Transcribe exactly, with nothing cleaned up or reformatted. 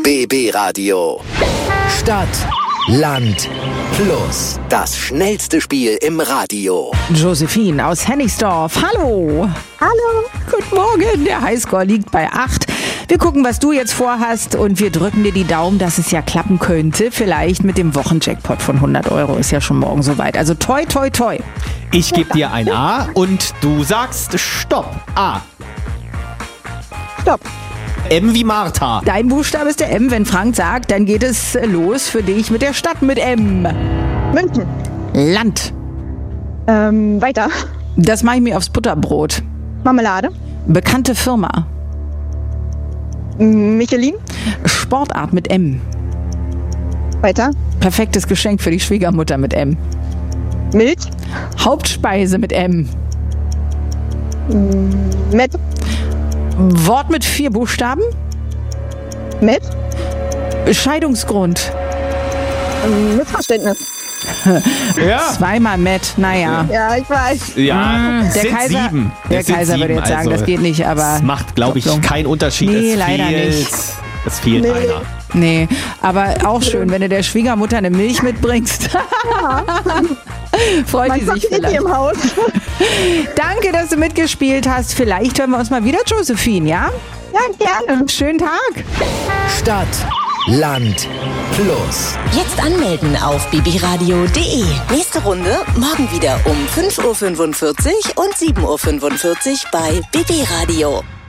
B B Radio. Stadt, Land, Fluss. Das schnellste Spiel im Radio. Josephine aus Hennigsdorf. Hallo. Hallo. Guten Morgen. Der Highscore liegt bei acht. Wir gucken, was du jetzt vorhast und wir drücken dir die Daumen, dass es ja klappen könnte. Vielleicht mit dem Wochenjackpot von hundert Euro. Ist ja schon morgen soweit. Also toi, toi, toi. Ich gebe dir ein A und du sagst Stopp. A. Stopp. M wie Martha. Dein Buchstabe ist der M. Wenn Frank sagt, dann geht es los für dich mit der Stadt mit M. München. Land. Ähm, weiter. Das mache ich mir aufs Butterbrot. Marmelade. Bekannte Firma. Michelin. Sportart mit M. Weiter. Perfektes Geschenk für die Schwiegermutter mit M. Milch. Hauptspeise mit M. Met. Wort mit vier Buchstaben. Met. Scheidungsgrund. Missverständnis. Ja. Zweimal Met, naja. Ja, ich weiß. Ja, Der es sind Kaiser, sieben. der Es sind Kaiser würde sieben, jetzt sagen, also das geht nicht, aber... Das macht, glaube ich, Doppelung. keinen Unterschied. Nee, es leider fehlt, nicht. Es fehlt Nee. einer. Nee, aber auch schön, wenn du der Schwiegermutter eine Milch mitbringst. Freut Man die sich sagt vielleicht. im Haus. Danke, dass du mitgespielt hast. Vielleicht hören wir uns mal wieder, Josephine, ja? Ja, gerne. Schönen Tag. Stadt, Land, Fluss. Jetzt anmelden auf b b radio punkt d e. Nächste Runde morgen wieder um fünf Uhr fünfundvierzig und sieben Uhr fünfundvierzig bei B B Radio.